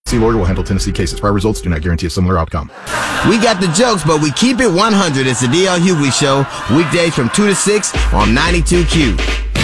Lawyer will handle Tennessee cases. Prior results do not guarantee a similar outcome. We got the jokes, but we keep it 100. It's the D.L. Hughley Show, weekdays from 2 to 6 on 92Q.